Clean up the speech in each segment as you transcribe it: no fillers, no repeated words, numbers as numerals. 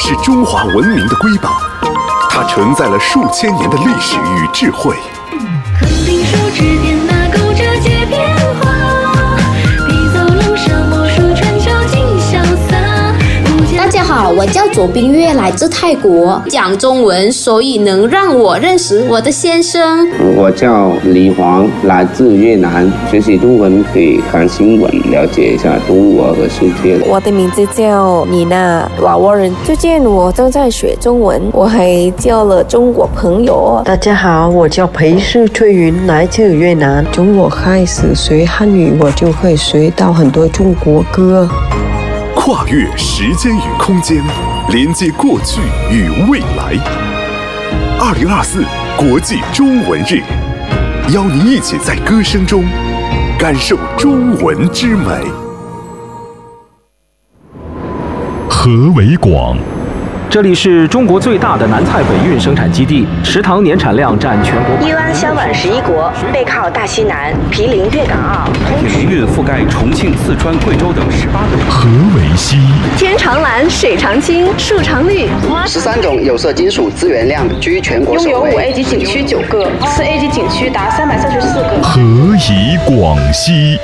是中华文明的瑰宝，它承载了数千年的历史与智慧。 肯定手指点那勾着皆变化，笔走龙蛇魔术传销尽潇洒。 大家好，我叫左冰月，来自泰国，讲中文，所以能让我认识我的先生。 我叫李黄，来自越南，学习中文可以看新闻，了解一下中国和世界。 我的名字叫米娜，老挝人。最近我正在学中文，我还交了中国朋友。 大家好，我叫裴世翠云，来自越南。从我开始学汉语，我就会学到很多中国歌。 跨越时间与空间，连接过去与未来。2024国际中文日，邀您一起在歌声中感受中文之美。 河为广， 这里是中国最大的南菜北运生产基地，食糖年产量占全国。 一湾销往11国，背靠大西南，毗邻粤港澳， 铁龙运覆盖重庆、四川、贵州等18个省。 河为西， 天长蓝，水长青，树长绿。 13种有色金属资源量居全国首位。 拥有5A 级景区9个，4A 级景区达334个。 河以广西。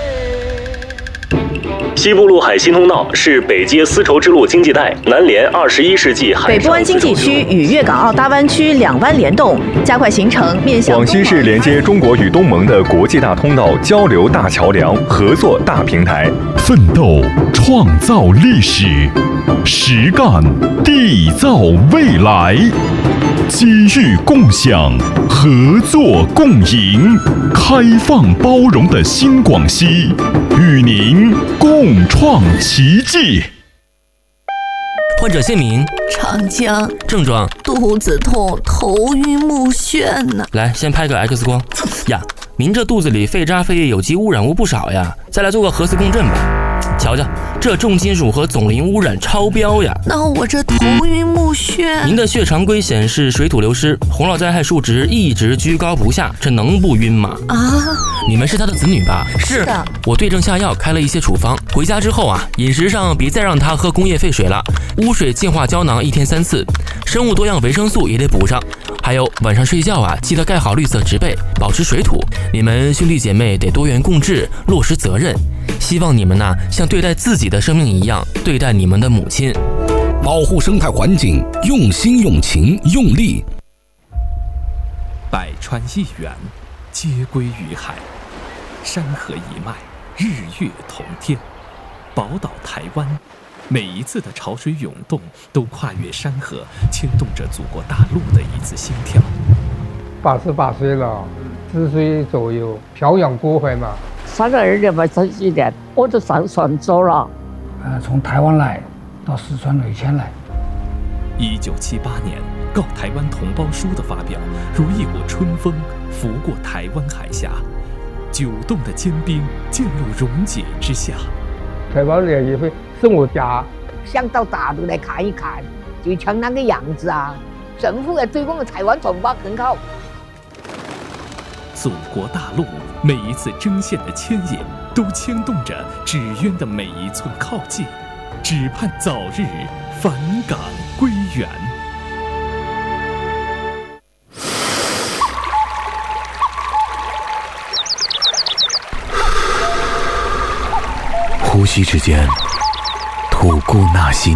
西部陆海新通道是北接丝绸之路经济带，南连21世纪海上。 北部湾经济区与粤港澳大湾区两湾联动，加快形成面向。 广西是连接中国与东盟的国际大通道、交流大桥梁、合作大平台。 奋斗创造历史，实干缔造未来。机遇共享，合作共赢，开放包容的新广西，与您共创奇迹。 患者姓名： 长江。 症状： 肚子痛、头晕目眩呢。 来，先拍个 X 光。呀，您这肚子里废渣废液有机污染物不少呀，再来做个核磁共振吧。瞧瞧，这重金属和总磷污染超标呀！ 那我这头晕目眩， 您的血常规显示水土流失，洪涝灾害数值一直居高不下，这能不晕吗？ 啊！ 你们是他的子女吧？ 是的。 我对症下药，开了一些处方。回家之后啊，饮食上别再让他喝工业废水了，污水净化胶囊1天3次，生物多样维生素也得补上。还有晚上睡觉啊，记得盖好绿色植被，保持水土。你们兄弟姐妹得多元共治，落实责任。希望你们呢，像对待自己的生命一样对待你们的母亲。 保护生态环境，用心用情用力。 百川一源，皆归于海；山河一脉，日月同天。宝岛台湾，每一次的潮水涌动，都跨越山河，牵动着祖国大陆的一次心跳。 88岁了，4岁左右漂洋过海嘛。 3个儿子嘛，3、4年，我就上船走了。 从台湾来到四川累迁来。 1978年，《告台湾同胞书》的发表，如一股春风拂过台湾海峡，9栋的坚冰渐入溶解之下。 台湾人也会送我家， 想到大陆来看一看，就像那个样子啊。政府要对我们台湾同胞很好。 祖国大陆每一次针线的牵引，都牵动着纸鸢的每一寸靠近，只盼早日返港归元。 呼吸之间，吐故纳新。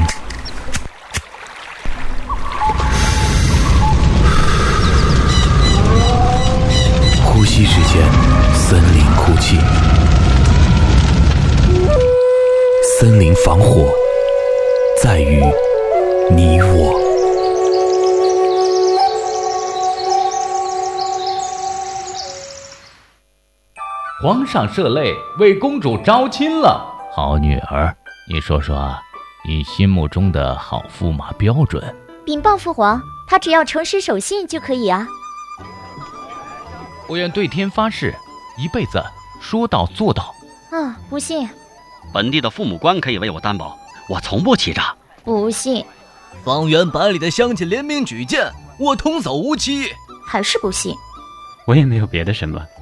呼吸之间，森林哭泣。森林防火，在于你我。 皇上射泪，为公主招亲了。 好女儿，你说说，你心目中的好驸马标准？ 禀报父皇，他只要诚实守信就可以啊。 我愿对天发誓，一辈子说到做到。 不信。 本地的父母官可以为我担保，我从不欺诈。 不信。 方圆百里的乡亲联名举荐，我童叟无欺。 还是不信。 我也没有别的什么，